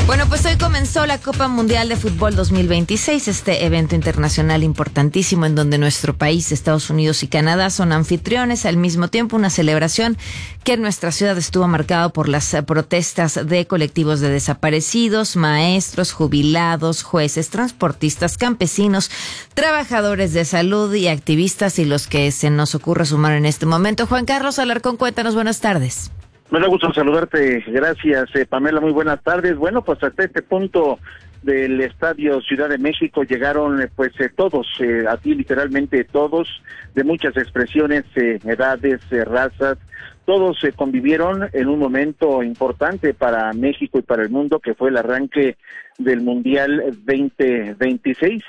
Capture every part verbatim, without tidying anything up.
Bueno, pues hoy comenzó la Copa Mundial de Fútbol dos mil veintiséis, este evento internacional importantísimo en donde nuestro país, Estados Unidos y Canadá son anfitriones, al mismo tiempo una celebración que en nuestra ciudad estuvo marcado por las protestas de colectivos de desaparecidos, maestros, jubilados, jueces, transportistas, campesinos, trabajadores de salud y activistas y los que se nos ocurre sumar en este momento. Juan Carlos Alarcón, cuéntanos, buenas tardes. Me da gusto saludarte, gracias eh, Pamela, muy buenas tardes. Bueno, pues hasta este punto del Estadio Ciudad de México llegaron eh, pues eh, todos, eh, aquí literalmente todos, de muchas expresiones, eh, edades, eh, razas, todos eh, convivieron en un momento importante para México y para el mundo, que fue el arranque del Mundial veinte veintiséis,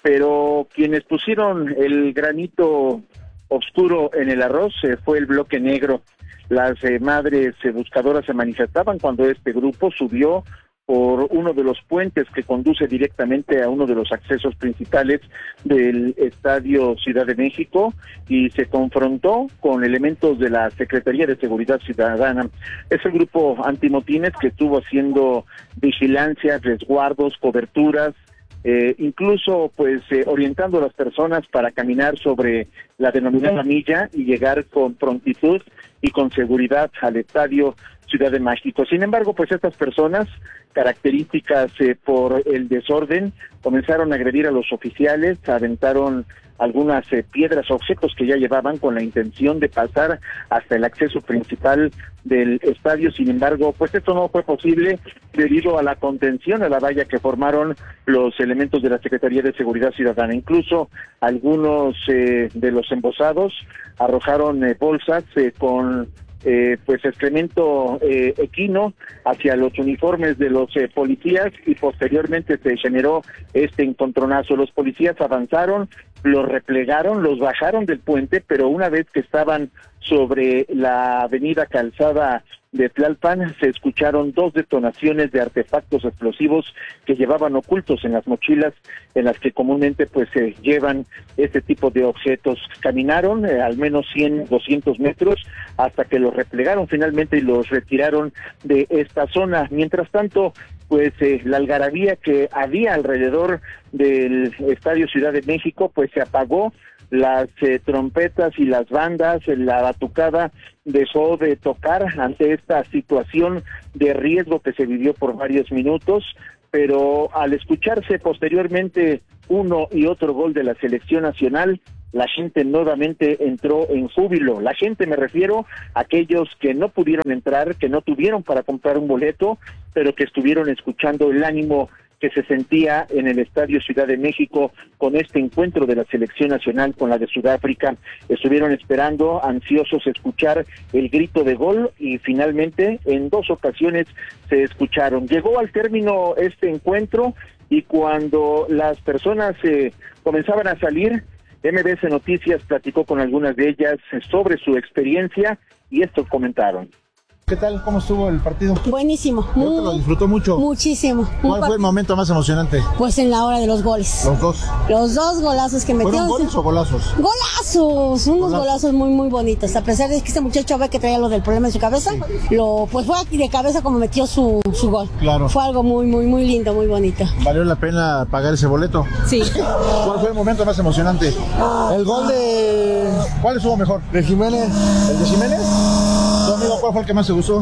pero quienes pusieron el granito oscuro en el arroz eh, fue el bloque negro. Las eh, madres eh, buscadoras se manifestaban cuando este grupo subió por uno de los puentes que conduce directamente a uno de los accesos principales del Estadio Ciudad de México y se confrontó con elementos de la Secretaría de Seguridad Ciudadana. Es el grupo antimotines que estuvo haciendo vigilancia, resguardos, coberturas, Eh, incluso pues eh, orientando a las personas para caminar sobre la denominada milla y llegar con prontitud y con seguridad al Estadio Ciudad de México. Sin embargo, pues estas personas, características eh, por el desorden, comenzaron a agredir a los oficiales, aventaron algunas eh, piedras, objetos que ya llevaban con la intención de pasar hasta el acceso principal del estadio. Sin embargo, pues esto no fue posible debido a la contención a la valla que formaron los elementos de la Secretaría de Seguridad Ciudadana. Incluso algunos eh, de los embosados arrojaron eh, bolsas eh, con Eh, pues excremento eh, equino hacia los uniformes de los eh, policías y posteriormente se generó este encontronazo. Los policías avanzaron, los replegaron, los bajaron del puente, pero una vez que estaban sobre la avenida Calzada de Tlalpan, se escucharon dos detonaciones de artefactos explosivos que llevaban ocultos en las mochilas en las que comúnmente pues se llevan este tipo de objetos. Caminaron eh, al menos cien, doscientos metros hasta que los replegaron finalmente y los retiraron de esta zona. Mientras tanto, pues eh, la algarabía que había alrededor del Estadio Ciudad de México pues se apagó. Las eh, trompetas y las bandas, la batucada dejó de tocar ante esta situación de riesgo que se vivió por varios minutos, pero al escucharse posteriormente uno y otro gol de la selección nacional, la gente nuevamente entró en júbilo. La gente, me refiero a aquellos que no pudieron entrar, que no tuvieron para comprar un boleto, pero que estuvieron escuchando el ánimo que se sentía en el Estadio Ciudad de México con este encuentro de la selección nacional con la de Sudáfrica. Estuvieron esperando, ansiosos, escuchar el grito de gol y finalmente en dos ocasiones se escucharon. Llegó al término este encuentro y cuando las personas eh, comenzaban a salir, M B S Noticias platicó con algunas de ellas sobre su experiencia y esto comentaron. ¿Qué tal? ¿Cómo estuvo el partido? Buenísimo. Creo que lo disfrutó mucho. Muchísimo. ¿Cuál fue el momento más emocionante? Pues en la hora de los goles. Los dos. Los dos golazos que metió. ¿Fueron goles o golazos? Golazos, unos golazos. golazos muy muy bonitos. A pesar de que este muchacho ve que traía lo del problema en su cabeza, sí. lo pues fue aquí de cabeza como metió su, su gol. Claro. Fue algo muy muy muy lindo, muy bonito. ¿Valió la pena pagar ese boleto? Sí. ¿Cuál fue el momento más emocionante? El gol de... ¿Cuál estuvo mejor? De Jiménez. ¿El de Jiménez? ¿Tu amigo cuál fue el que más te gustó?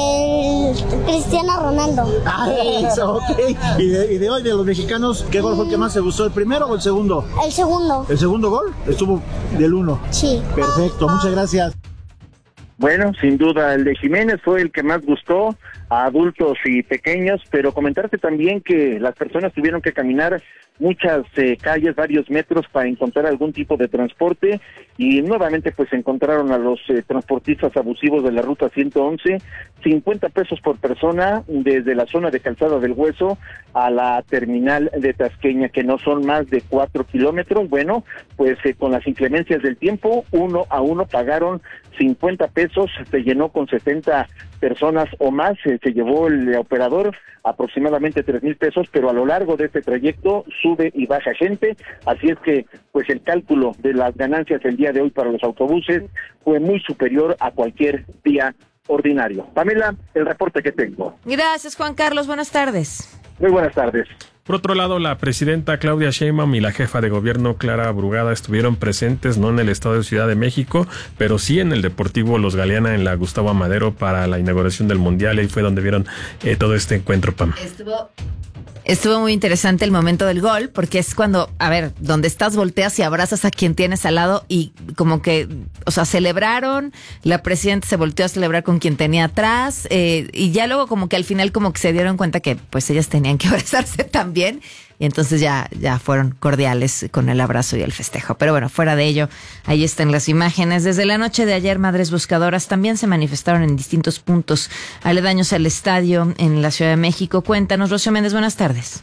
El Cristiano Ronaldo. Ah, eso, ok. ¿Y de, y de hoy de los mexicanos, qué gol fue el que más te gustó? ¿El primero o el segundo? El segundo. ¿El segundo gol? Estuvo del uno. Sí. Perfecto, muchas gracias. Bueno, sin duda el de Jiménez fue el que más gustó a adultos y pequeños, pero comentarte también que las personas tuvieron que caminar muchas eh, calles, varios metros para encontrar algún tipo de transporte y nuevamente pues encontraron a los eh, transportistas abusivos de la ruta ciento once, cincuenta pesos por persona desde la zona de Calzada del Hueso a la terminal de Tasqueña, que no son más de cuatro kilómetros. Bueno, pues eh, con las inclemencias del tiempo, uno a uno pagaron cincuenta pesos, se llenó con setenta personas o más, eh, se llevó el operador aproximadamente tres mil pesos, pero a lo largo de este trayecto sube y baja gente, así es que pues el cálculo de las ganancias el día de hoy para los autobuses fue muy superior a cualquier día ordinario. Pamela, el reporte que tengo. Gracias, Juan Carlos. Buenas tardes. Muy buenas tardes. Por otro lado, la presidenta Claudia Sheinbaum y la jefa de gobierno Clara Brugada estuvieron presentes no en el estado de Ciudad de México, pero sí en el Deportivo Los Galeana en la Gustavo Amadero para la inauguración del Mundial, y ahí fue donde vieron eh, todo este encuentro, Pam. Estuvo... Estuvo muy interesante el momento del gol, porque es cuando, a ver, donde estás volteas y abrazas a quien tienes al lado y como que, o sea, celebraron, la presidenta se volteó a celebrar con quien tenía atrás, eh, y ya luego como que al final como que se dieron cuenta que pues ellas tenían que abrazarse también, y entonces ya, ya fueron cordiales con el abrazo y el festejo. Pero bueno, fuera de ello, ahí están las imágenes. Desde la noche de ayer, Madres Buscadoras también se manifestaron en distintos puntos aledaños al estadio en la Ciudad de México. Cuéntanos, Rocío Méndez, buenas tardes.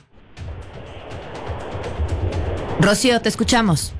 Rocío, te escuchamos.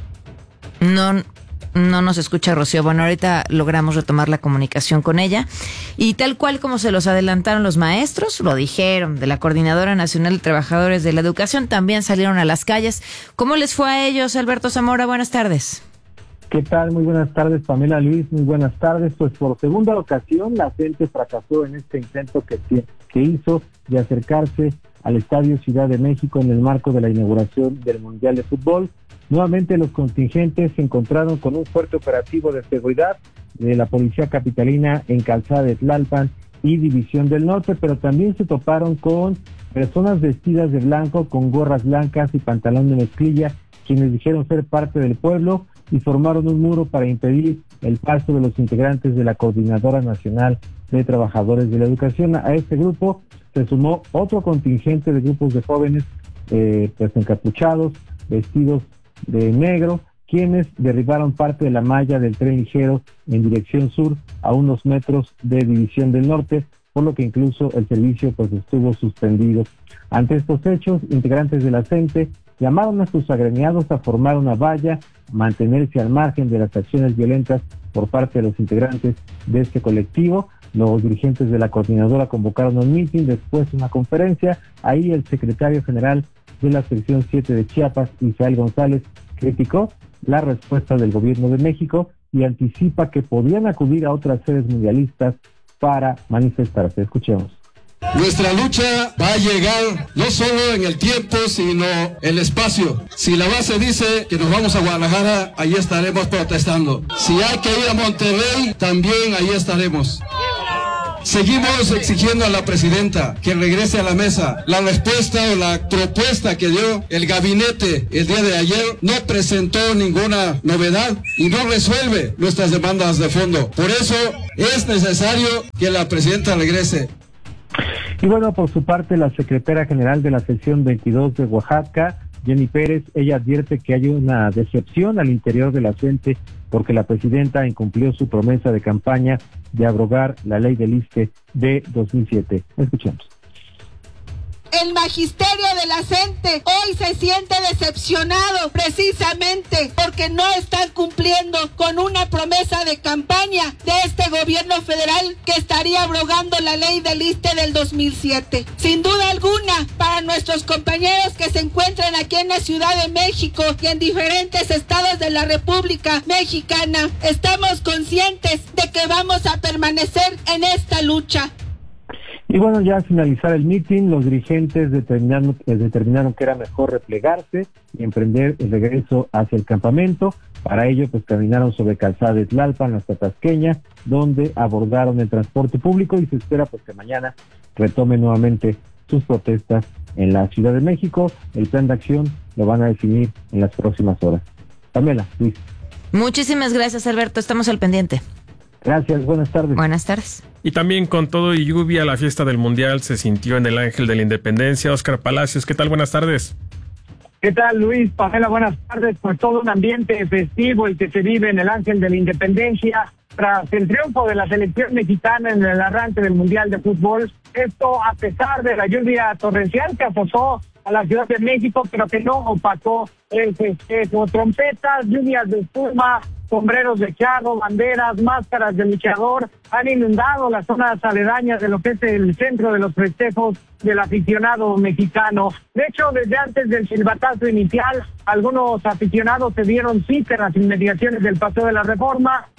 No... No nos escucha Rocío. Bueno, ahorita logramos retomar la comunicación con ella. Y tal cual como se los adelantaron los maestros, lo dijeron, de la Coordinadora Nacional de Trabajadores de la Educación, también salieron a las calles. ¿Cómo les fue a ellos, Alberto Zamora? Buenas tardes. ¿Qué tal? Muy buenas tardes, Pamela, Luis. Muy buenas tardes. Pues por segunda ocasión la gente fracasó en este intento que, que hizo de acercarse al Estadio Ciudad de México en el marco de la inauguración del Mundial de Fútbol. Nuevamente los contingentes se encontraron con un fuerte operativo de seguridad de la Policía Capitalina en Calzada de Tlalpan y División del Norte, pero también se toparon con personas vestidas de blanco, con gorras blancas y pantalón de mezclilla, quienes dijeron ser parte del pueblo y formaron un muro para impedir el paso de los integrantes de la Coordinadora Nacional de Trabajadores de la Educación. A este grupo se sumó otro contingente de grupos de jóvenes eh, pues encapuchados, vestidos de negro, quienes derribaron parte de la malla del tren ligero en dirección sur a unos metros de División del Norte, por lo que incluso el servicio pues estuvo suspendido. Ante estos hechos, integrantes de la CENTE llamaron a sus agremiados a formar una valla, mantenerse al margen de las acciones violentas por parte de los integrantes de este colectivo. Los dirigentes de la coordinadora convocaron un mitin, después una conferencia. Ahí el secretario general de la sección siete de Chiapas, Isael González, criticó la respuesta del gobierno de México y anticipa que podrían acudir a otras sedes mundialistas para manifestarse. Escuchemos. Nuestra lucha va a llegar no solo en el tiempo, sino el espacio. Si la base dice que nos vamos a Guadalajara, ahí estaremos protestando. Si hay que ir a Monterrey, también ahí estaremos. Seguimos exigiendo a la presidenta que regrese a la mesa. La respuesta o la propuesta que dio el gabinete el día de ayer no presentó ninguna novedad y no resuelve nuestras demandas de fondo. Por eso es necesario que la presidenta regrese. Y bueno, por su parte, la secretaria general de la sección veintidós de Oaxaca, Jenny Pérez, ella advierte que hay una decepción al interior de la CENTE porque la presidenta incumplió su promesa de campaña de abrogar la ley del ISSSTE de dos mil siete. Escuchemos. El magisterio de la CENTE hoy se siente decepcionado precisamente porque no están cumpliendo con una promesa de campaña de este gobierno federal que estaría abrogando la ley del ISSSTE del dos mil siete. Sin duda alguna, para nuestros compañeros que se encuentran aquí en la Ciudad de México y en diferentes estados de la República Mexicana, estamos conscientes de que vamos a permanecer en esta lucha. Y bueno, ya al finalizar el mitin, los dirigentes determinaron, eh, determinaron que era mejor replegarse y emprender el regreso hacia el campamento. Para ello, pues caminaron sobre Calzada de Tlalpan hasta Tasqueña, donde abordaron el transporte público y se espera pues que mañana retomen nuevamente sus protestas en la Ciudad de México. El plan de acción lo van a definir en las próximas horas. Pamela, Luis. Muchísimas gracias, Alberto. Estamos al pendiente. Gracias, buenas tardes. Buenas tardes. Y también con todo y lluvia, la fiesta del Mundial se sintió en el Ángel de la Independencia. Oscar Palacios, ¿qué tal? Buenas tardes. ¿Qué tal, Luis? Pamela, buenas tardes. Pues todo un ambiente festivo el que se vive en el Ángel de la Independencia tras el triunfo de la selección mexicana en el arranque del Mundial de Fútbol. Esto a pesar de la lluvia torrencial que azotó a la Ciudad de México, pero que no opacó el festejo. Trompetas, lluvias de espuma, sombreros de charro, banderas, máscaras de luchador han inundado las zonas aledañas de lo que es el centro de los festejos del aficionado mexicano. De hecho, desde antes del silbatazo inicial, algunos aficionados se dieron cita en las inmediaciones del Paseo de la Reforma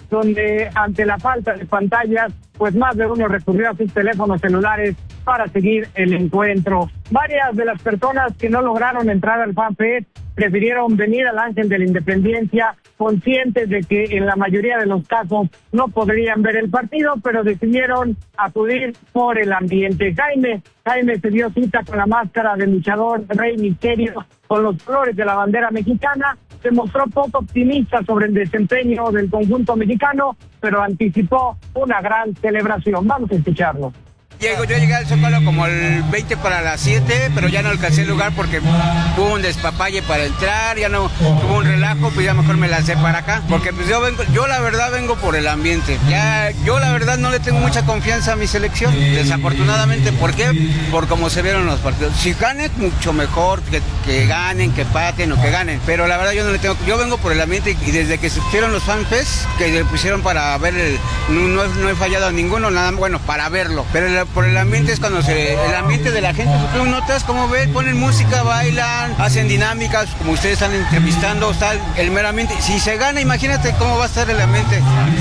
donde ante la falta de pantallas, pues más de uno recurrió a sus teléfonos celulares para seguir el encuentro. Varias de las personas que no lograron entrar al FanFest prefirieron venir al Ángel de la Independencia, conscientes de que en la mayoría de los casos no podrían ver el partido, pero decidieron acudir por el ambiente. Jaime, Jaime se dio cita con la máscara de luchador Rey Misterio, con los colores de la bandera mexicana. Se mostró poco optimista sobre el desempeño del conjunto mexicano, pero anticipó una gran celebración. Vamos a escucharlo. Llego, yo llegué al Zócalo como el veinte para las siete, pero ya no alcancé el lugar porque hubo un despapalle para entrar, ya no hubo un relajo, pues ya mejor me lancé para acá, porque pues yo vengo, yo la verdad vengo por el ambiente. Ya, yo la verdad no le tengo mucha confianza a mi selección, desafortunadamente. ¿Por qué? Por cómo se vieron los partidos. Si ganen, mucho mejor, que, que ganen, que paten o que ganen, pero la verdad yo no le tengo, yo vengo por el ambiente y desde que se pusieron los FanFest, que le pusieron para ver, el, no, no, no he fallado a ninguno, nada, bueno, para verlo, pero el por el ambiente es cuando se, el ambiente de la gente, tú notas cómo ven, ponen música, bailan, hacen dinámicas, como ustedes están entrevistando, está el mero ambiente. Si se gana, imagínate cómo va a estar el ambiente.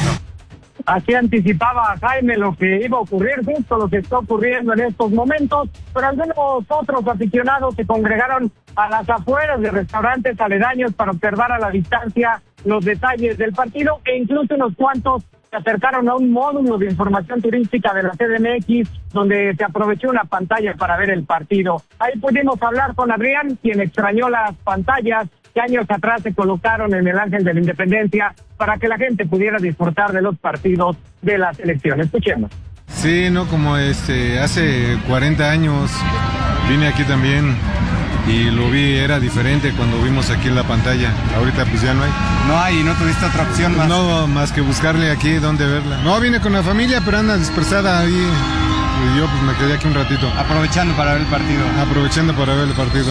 Así anticipaba Jaime lo que iba a ocurrir, justo lo que está ocurriendo en estos momentos, pero algunos otros aficionados se congregaron a las afueras de restaurantes aledaños para observar a la distancia los detalles del partido, e incluso unos cuantos se acercaron a un módulo de información turística de la C D M X, donde se aprovechó una pantalla para ver el partido. Ahí pudimos hablar con Adrián, quien extrañó las pantallas que años atrás se colocaron en el Ángel de la Independencia para que la gente pudiera disfrutar de los partidos de la selección. Escuchemos. Sí, no, como este, hace cuarenta años vine aquí también y lo vi, era diferente cuando vimos aquí en la pantalla. Ahorita pues ya no hay. No hay, ¿no tuviste otra opción más? No, más que buscarle aquí dónde verla. No, vine con la familia, pero anda dispersada ahí. Y yo pues me quedé aquí un ratito. Aprovechando para ver el partido. Aprovechando para ver el partido.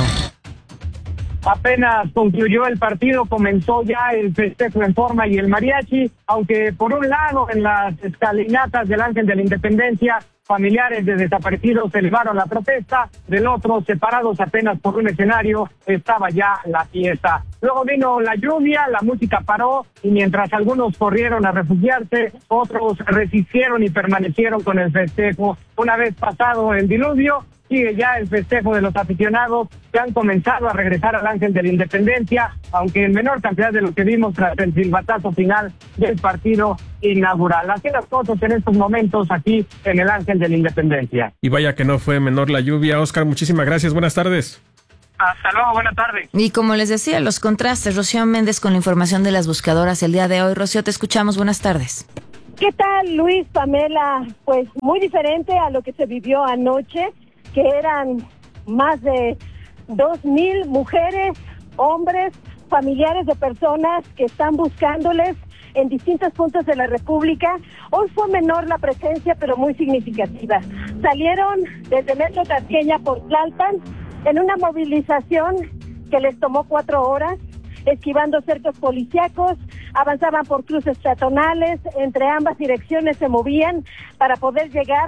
Apenas concluyó el partido, comenzó ya el festejo en forma y el mariachi, aunque por un lado en las escalinatas del Ángel de la Independencia, familiares de desaparecidos elevaron la protesta, del otro, separados apenas por un escenario, estaba ya la fiesta. Luego vino la lluvia, la música paró, y mientras algunos corrieron a refugiarse, otros resistieron y permanecieron con el festejo. Una vez pasado el diluvio, sigue ya el festejo de los aficionados que han comenzado a regresar al Ángel de la Independencia, aunque en menor cantidad de lo que vimos tras el silbatazo final del partido inaugural. Así las cosas en estos momentos aquí en el Ángel de la Independencia. Y vaya que no fue menor la lluvia. Oscar, muchísimas gracias. Buenas tardes. Hasta luego, buenas tardes. Y como les decía, los contrastes. Rocío Méndez con la información de las buscadoras el día de hoy. Rocío, te escuchamos. Buenas tardes. ¿Qué tal, Luis, Pamela? Pues muy diferente a lo que se vivió anoche, que eran más de dos mil mujeres, hombres, familiares de personas que están buscándoles en distintos puntos de la República. Hoy fue menor la presencia, pero muy significativa. Salieron desde Metro Tasqueña por Tlalpan en una movilización que les tomó cuatro horas, esquivando cercos policíacos, avanzaban por cruces peatonales, entre ambas direcciones se movían para poder llegar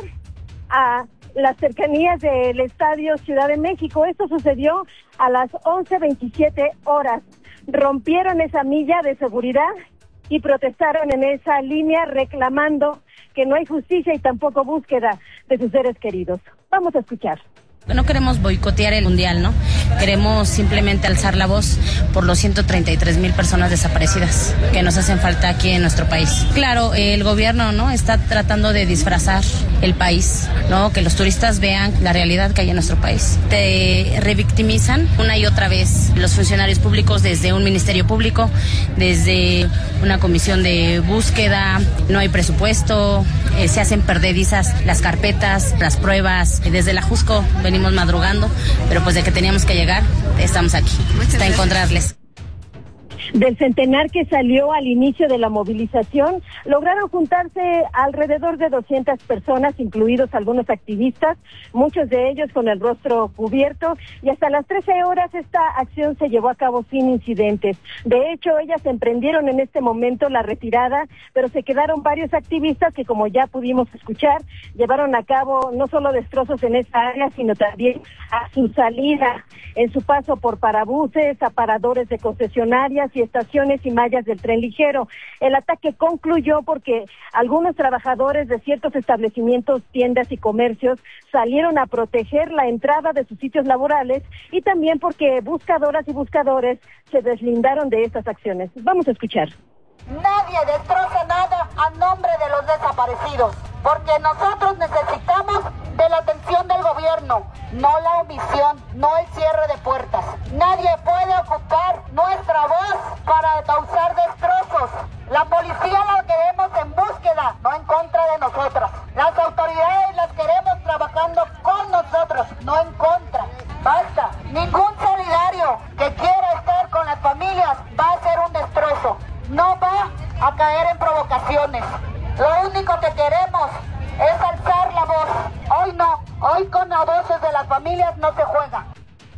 a las cercanías del Estadio Ciudad de México. Esto sucedió a las once veintisiete horas. Rompieron esa milla de seguridad y protestaron en esa línea reclamando que no hay justicia y tampoco búsqueda de sus seres queridos. Vamos a escuchar. No queremos boicotear el mundial, ¿no? Queremos simplemente alzar la voz por los ciento treinta y tres mil personas desaparecidas que nos hacen falta aquí en nuestro país. Claro, el gobierno, ¿no?, está tratando de disfrazar el país, ¿no? Que los turistas vean la realidad que hay en nuestro país. Te revictimizan una y otra vez los funcionarios públicos, desde un ministerio público, desde una comisión de búsqueda, no hay presupuesto, eh, se hacen perdedizas las carpetas, las pruebas, desde la Jusco venimos madrugando, pero pues de que teníamos que llegar, estamos aquí, hasta encontrarles. Del centenar que salió al inicio de la movilización, lograron juntarse alrededor de doscientas personas, incluidos algunos activistas, muchos de ellos con el rostro cubierto, y hasta las trece horas esta acción se llevó a cabo sin incidentes. De hecho, ellas emprendieron en este momento la retirada, pero se quedaron varios activistas que, como ya pudimos escuchar, llevaron a cabo no solo destrozos en esta área, sino también a su salida, en su paso por parabuses, aparadores de concesionarias y estaciones y mallas del tren ligero. El ataque concluyó porque algunos trabajadores de ciertos establecimientos, tiendas y comercios salieron a proteger la entrada de sus sitios laborales y también porque buscadoras y buscadores se deslindaron de estas acciones. Vamos a escuchar. Nadie destroza nada a nombre de los desaparecidos, porque nosotros necesitamos de la atención del gobierno, no la omisión, no el cierre de puertas. Nadie puede ocupar nuestra voz para causar destrozos. La policía la queremos en búsqueda, no en contra de nosotras. Las autoridades las queremos trabajando con nosotros, no en contra. Basta. Ningún solidario que quiera estar con las familias va a hacer un destrozo. No va a caer en provocaciones. Lo único que queremos es alzar la voz. Hoy no, hoy con las voces de las familias no se juega.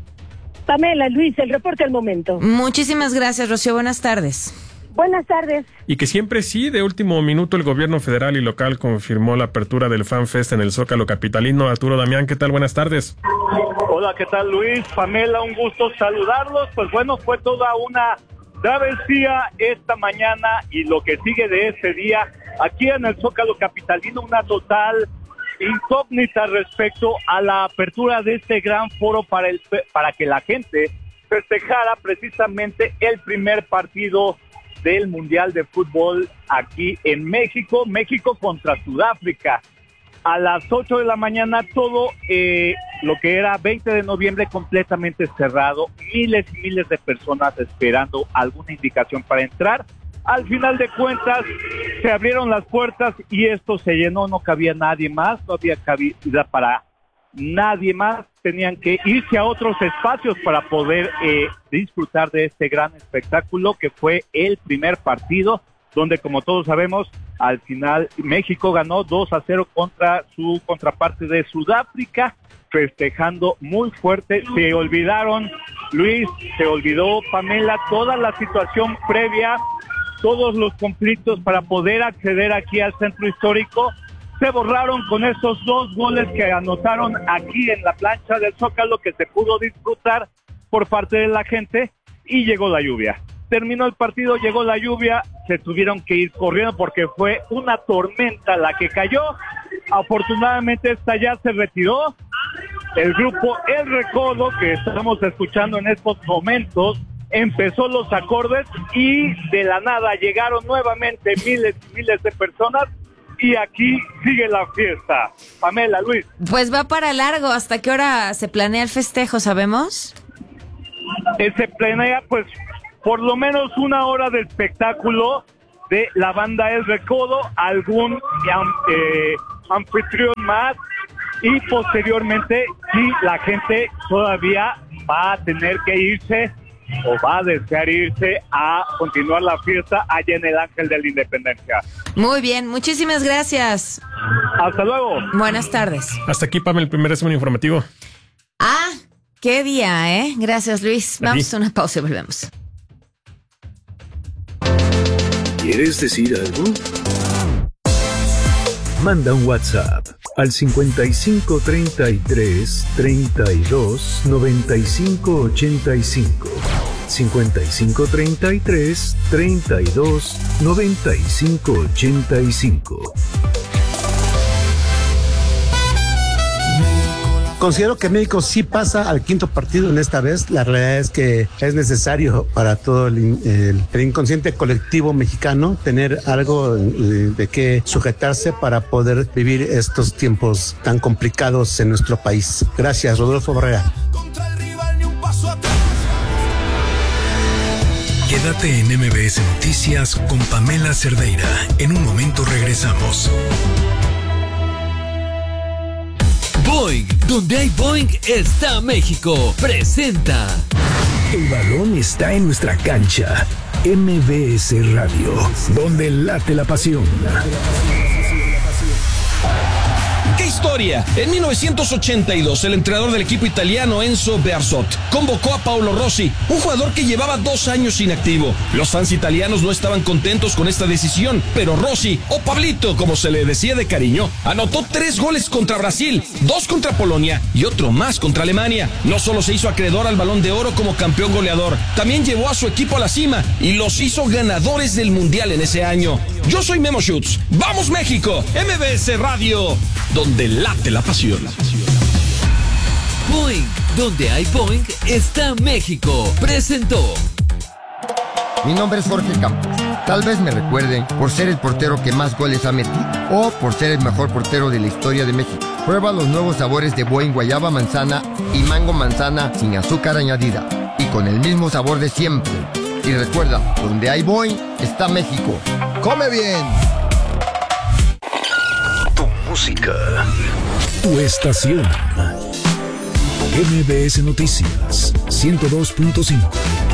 Pamela, Luis, el reporte al momento. Muchísimas gracias, Rocío. Buenas tardes. Buenas tardes. Y que siempre sí, de último minuto, el gobierno federal y local confirmó la apertura del FanFest en el Zócalo capitalino. Arturo Damián, ¿qué tal? Buenas tardes. Hola, ¿qué tal, Luis? Pamela, un gusto saludarlos. Pues bueno, fue toda una travesía esta mañana y lo que sigue de ese día aquí en el Zócalo capitalino, una total incógnita respecto a la apertura de este gran foro para el para que la gente festejara precisamente el primer partido del Mundial de Fútbol aquí en México, México contra Sudáfrica. A las ocho de la mañana todo eh, lo que era veinte de noviembre completamente cerrado, miles y miles de personas esperando alguna indicación para entrar. Al final de cuentas se abrieron las puertas y esto se llenó, no cabía nadie más, no había cabida para nadie más, tenían que irse a otros espacios para poder eh, disfrutar de este gran espectáculo que fue el primer partido, donde como todos sabemos, al final México ganó dos a cero contra su contraparte de Sudáfrica, festejando muy fuerte. Se olvidaron, Luis, se olvidó, Pamela, toda la situación previa, todos los conflictos para poder acceder aquí al centro histórico, se borraron con esos dos goles que anotaron aquí en la plancha del Zócalo, que se pudo disfrutar por parte de la gente, y llegó la lluvia. Terminó el partido, llegó la lluvia, se tuvieron que ir corriendo porque fue una tormenta la que cayó. Afortunadamente esta ya se retiró. El grupo El Recodo, que estamos escuchando en estos momentos, empezó los acordes y de la nada llegaron nuevamente miles y miles de personas y aquí sigue la fiesta. Pamela, Luis. Pues va para largo. ¿Hasta qué hora se planea el festejo, sabemos? Eh, se planea pues por lo menos una hora de espectáculo de la banda El Recodo, algún eh, anfitrión más, y posteriormente si la gente todavía va a tener que irse o va a desear irse a continuar la fiesta allá en el Ángel de la Independencia. Muy bien, muchísimas gracias. Hasta luego. Buenas tardes. Hasta aquí, Pamela, el primer resumen informativo. Ah, qué día, ¿eh? Gracias, Luis. A Vamos ti. a una pausa y volvemos. ¿Quieres decir algo? Manda un WhatsApp al cincuenta y cinco treinta y tres treinta y dos noventa y cinco ochenta y cinco. cincuenta y cinco treinta y tres treinta y dos noventa y cinco ochenta y cinco. Considero que México sí pasa al quinto partido en esta vez. La realidad es que es necesario para todo el, el, el inconsciente colectivo mexicano tener algo de, de qué sujetarse para poder vivir estos tiempos tan complicados en nuestro país. Gracias, Rodolfo Barrera. Quédate en M B S Noticias con Pamela Cerdeira. En un momento regresamos. Boing, donde hay Boing está México. Presenta. El balón está en nuestra cancha. M B S Radio, donde late la pasión. ¿Qué hizo historia. En mil novecientos ochenta y dos, el entrenador del equipo italiano Enzo Bearzot convocó a Paolo Rossi, un jugador que llevaba dos años inactivo. Los fans italianos no estaban contentos con esta decisión, pero Rossi, o Pablito como se le decía de cariño, anotó tres goles contra Brasil, dos contra Polonia y otro más contra Alemania. No solo se hizo acreedor al Balón de Oro como campeón goleador, también llevó a su equipo a la cima y los hizo ganadores del Mundial en ese año. Yo soy Memo Schutz. ¡Vamos México! M B S Radio, donde late la pasión. Boing, donde hay Boing, está México. Presentó. Mi nombre es Jorge Campos. Tal vez me recuerden por ser el portero que más goles ha metido o por ser el mejor portero de la historia de México. Prueba los nuevos sabores de Boing guayaba manzana y mango manzana sin azúcar añadida y con el mismo sabor de siempre. Y recuerda, donde hay Boing está México. ¡Come bien! Tu música, tu estación. M B S Noticias ciento dos punto cinco.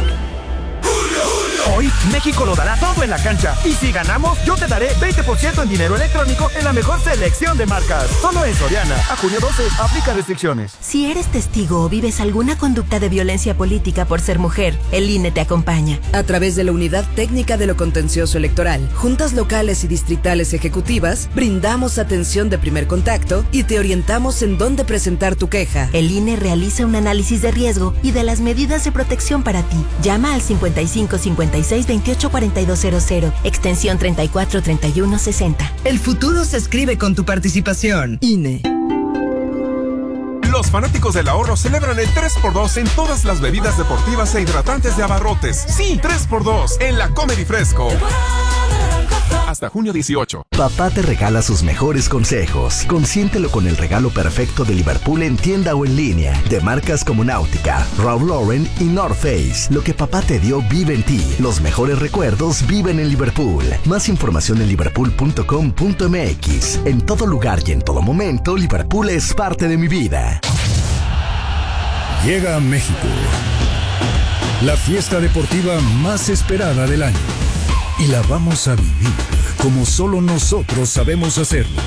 Hoy, México lo dará todo en la cancha. Y si ganamos, yo te daré veinte por ciento en dinero electrónico en la mejor selección de marcas. Solo en Soriana. A junio doce, aplica restricciones. Si eres testigo o vives alguna conducta de violencia política por ser mujer, el I N E te acompaña. A través de la Unidad Técnica de lo Contencioso Electoral, juntas locales y distritales ejecutivas, brindamos atención de primer contacto y te orientamos en dónde presentar tu queja. El I N E realiza un análisis de riesgo y de las medidas de protección para ti. Llama al cincuenta y cinco cincuenta y seis veintiocho cuarenta y dos cero cero, extensión treinta y cuatro treinta y uno sesenta. El futuro se escribe con tu participación. I N E. Los fanáticos del ahorro celebran el tres por dos en todas las bebidas deportivas e hidratantes de Abarrotes. Sí, tres por dos en la Comedy Fresco. Hasta junio dieciocho. Papá te regala sus mejores consejos. Consiéntelo con el regalo perfecto de Liverpool en tienda o en línea. De marcas como Náutica, Ralph Lauren y North Face. Lo que papá te dio vive en ti. Los mejores recuerdos viven en Liverpool. Más información en liverpool punto com punto m x. En todo lugar y en todo momento, Liverpool es parte de mi vida. Llega a México la fiesta deportiva más esperada del año. Y la vamos a vivir como solo nosotros sabemos hacerlo.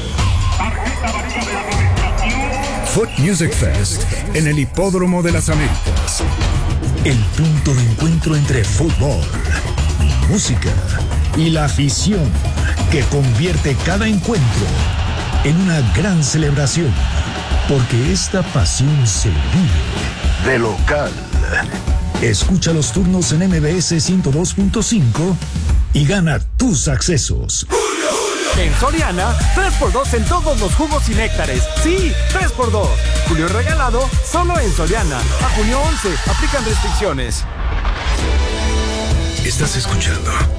Foot Music Fest en el Hipódromo de las Américas. El punto de encuentro entre fútbol, música y la afición que convierte cada encuentro en una gran celebración. Porque esta pasión se vive de local. Escucha los turnos en M B S ciento dos punto cinco y gana tus accesos. En Soriana, tres por dos en todos los jugos y néctares. Sí, tres por dos. Julio regalado, solo en Soriana. A junio once, aplican restricciones. Estás escuchando